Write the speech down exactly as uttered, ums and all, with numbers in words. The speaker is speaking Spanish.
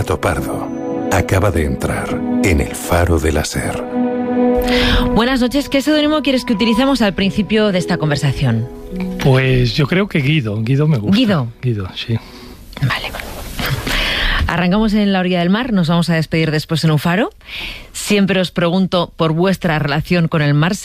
Gato Pardo acaba de entrar en el Faro de la Ser. Buenas noches. ¿Qué seudónimo quieres que utilicemos al principio de esta conversación? Pues yo creo que Guido. Guido me gusta. ¿Guido? Guido, sí. Vale. Arrancamos en la orilla del mar, nos vamos a despedir después en un faro. Siempre os pregunto por vuestra relación con el mar.